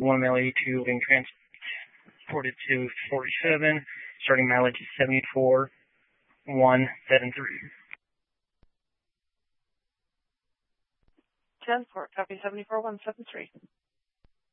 1 mile 82 being transported to 47. Starting mileage is 74,173. 10-4, copy 74,173.